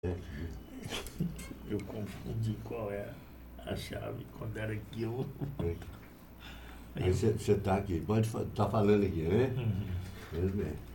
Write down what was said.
Eu confundi qual é a chave, quando era aquilo. Aí você está aqui, pode estar falando aqui, né? Uhum. Pois bem.